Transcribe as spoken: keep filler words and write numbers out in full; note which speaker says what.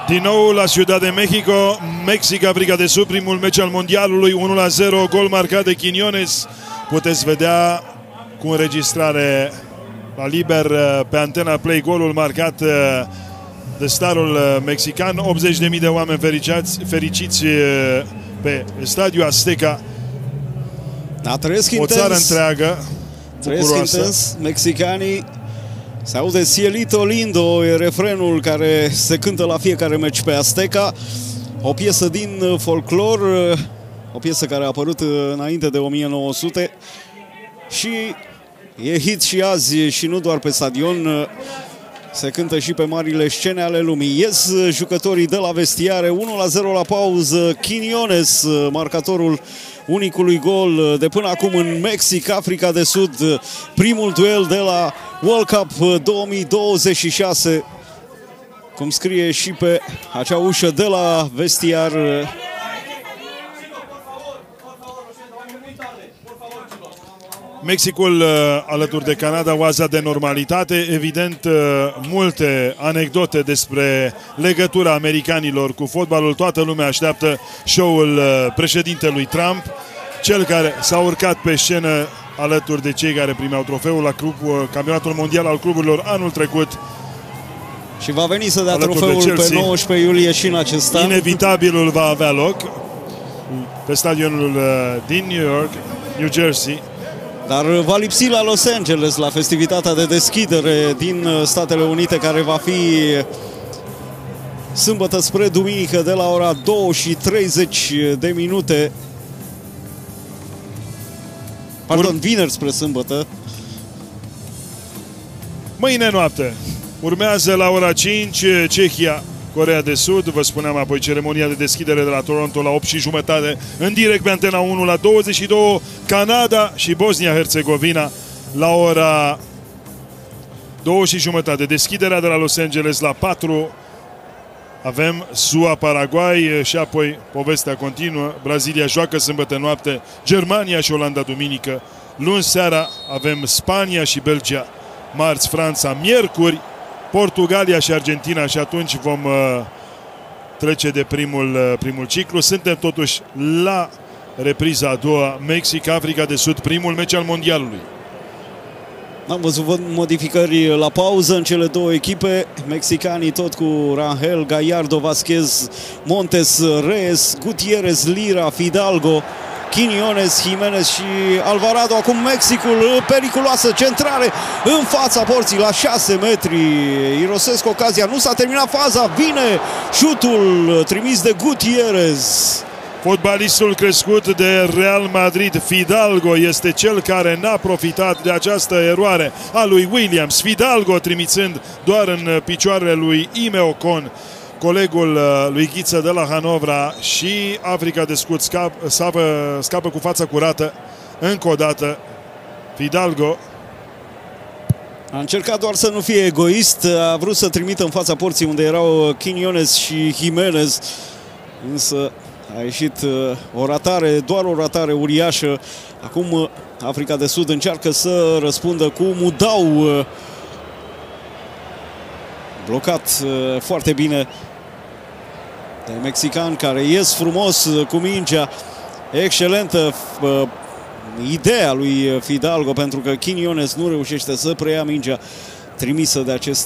Speaker 1: Din nou la Ciudad de Mexico, Mexic, Africa de Sud, primul meci al mondialului, unu la zero, gol marcat de Quiñones. Puteți vedea cu înregistrare la liber pe Antena Play golul marcat de starul mexican. optzeci de mii de oameni fericiți, fericiți pe Stadiul Azteca.
Speaker 2: Da, trăiesc
Speaker 1: o
Speaker 2: intens.
Speaker 1: țară întreagă
Speaker 2: Trăiesc intens mexicanii. Se aude Cielito Lindo, e refrenul care se cântă la fiecare meci pe Azteca. O piesă din folclor, o piesă care a apărut înainte de o mie nouă sute și e hit și azi, și nu doar pe stadion, se cântă și pe marile scene ale lumii. Ies jucătorii de la vestiare, unu la zero la pauză. Quiñones, marcatorul unicului gol de până acum în Mexic, Africa de Sud, primul duel de la World Cup două mii douăzeci și șase, cum scrie și pe acea ușă de la vestiar.
Speaker 1: Mexicul alături de Canada, oaza de normalitate. Evident, multe anecdote despre legătura americanilor cu fotbalul. Toată lumea așteaptă show-ul președintelui Trump, cel care s-a urcat pe scenă alături de cei care primeau trofeul la club, campionatul mondial al cluburilor anul trecut.
Speaker 2: Și va veni să dea trofeul pe nouăsprezece iulie și în acest an.
Speaker 1: Inevitabilul va avea loc pe stadionul din New York, New Jersey.
Speaker 2: Dar va lipsi la Los Angeles, la festivitatea de deschidere din Statele Unite, care va fi sâmbătă spre duminică de la ora două și treizeci de minute. Pardon, vineri spre sâmbătă.
Speaker 1: Mâine noapte urmează la ora cinci Cehia, Coreea de Sud. Vă spuneam apoi ceremonia de deschidere de la Toronto la opt și jumătate, în direct pe Antena unu. La douăzeci și două Canada și Bosnia-Herzegovina la ora două și jumătate. Deschiderea de la Los Angeles la patru. Avem S U A Paraguay și apoi povestea continuă. Brazilia joacă sâmbătă noapte, Germania și Olanda duminică. Luni seara avem Spania și Belgia, marți Franța, miercuri Portugalia și Argentina și atunci vom uh, trece de primul, uh, primul ciclu. Suntem totuși la repriza a doua, Mexic, Africa de Sud, primul meci al mondialului.
Speaker 2: Am văzut modificări la pauză în cele două echipe. Mexicanii tot cu Rangel, Gallardo, Vázquez, Montes, Reyes, Gutierrez, Lira, Fidalgo, Quiñones, Jimenez și Alvarado. Acum Mexicul, periculoasă centrare în fața porții la șase metri. Irosesc ocazia, nu s-a terminat faza, vine șutul trimis de Gutierrez.
Speaker 1: Fotbalistul crescut de Real Madrid, Fidalgo, este cel care n-a profitat de această eroare a lui Williams. Fidalgo trimițând doar în picioarele lui Ime Ocon, colegul lui Ghiță de la Hanovra, și Africa de Sud scap, scapă, scapă cu fața curată încă o dată. Fidalgo
Speaker 2: a încercat doar să nu fie egoist, a vrut să trimită în fața porții unde erau Quiñones și Jimenez, însă a ieșit o ratare, doar o ratare uriașă. Acum Africa de Sud încearcă să răspundă cu Mudau, blocat foarte bine de mexican, care ies frumos cu mingea. Excelentă ideea lui Fidalgo, pentru că Quiñones nu reușește să preia mingea trimisă de acest